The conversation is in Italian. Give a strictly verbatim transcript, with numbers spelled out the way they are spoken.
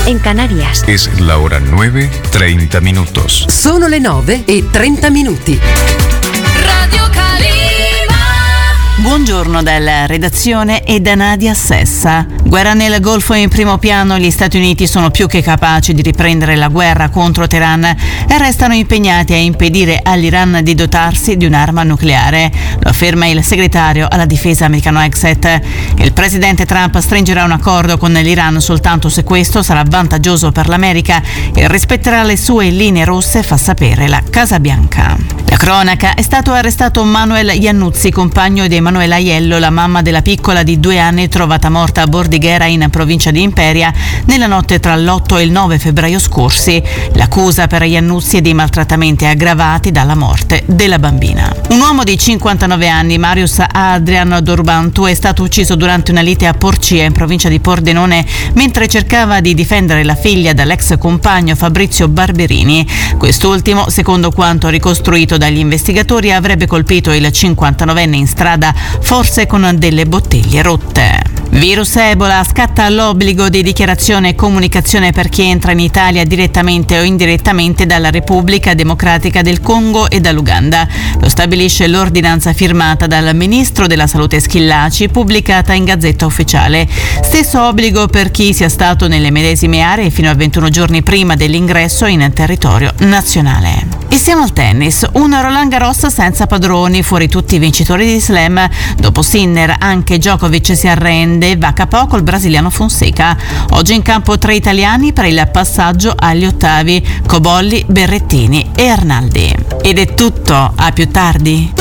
en Canarias. Es la hora nueve, treinta minutos. Sono le nove e trenta minuti. Radio Calima. Buongiorno dalla redazione e da Nadia Sessa. Guerra nel Golfo in primo piano, gli Stati Uniti sono più che capaci di riprendere la guerra contro Teheran e restano impegnati a impedire all'Iran di dotarsi di un'arma nucleare. Lo afferma il segretario alla difesa americano Exet. Il presidente Trump stringerà un accordo con l'Iran soltanto se questo sarà vantaggioso per l'America e rispetterà le sue linee rosse, fa sapere la Casa Bianca. La cronaca: è stato arrestato Manuel Iannuzzi, compagno di Emanuela Aiello, la mamma della piccola di due anni trovata morta a Bordighera in provincia di Imperia nella notte tra l'otto e il nove febbraio scorsi. L'accusa per Iannuzzi è di maltrattamenti aggravati dalla morte della bambina. Un uomo di cinquantanove anni, Marius Adrian Dorbantu, è stato ucciso durante una lite a Porcia in provincia di Pordenone mentre cercava di difendere la figlia dall'ex compagno Fabrizio Barberini. Quest'ultimo, secondo quanto ricostruito dagli investigatori, avrebbe colpito il cinquantanovenne in strada, forse con delle bottiglie rotte. Virus Ebola: scatta l'obbligo di dichiarazione e comunicazione per chi entra in Italia direttamente o indirettamente dalla Repubblica Democratica del Congo e dall'Uganda. Lo stabilisce l'ordinanza firmata dal ministro della Salute Schillaci, pubblicata in Gazzetta Ufficiale. Stesso obbligo per chi sia stato nelle medesime aree fino a ventuno giorni prima dell'ingresso in territorio nazionale. E siamo al tennis. Un Roland Garros senza padroni, fuori tutti i vincitori di Slam. Dopo Sinner anche Djokovic si arrende, va a capo col brasiliano Fonseca. Oggi in campo tre italiani per il passaggio agli ottavi: Cobolli, Berrettini e Arnaldi. Ed è tutto, a più tardi.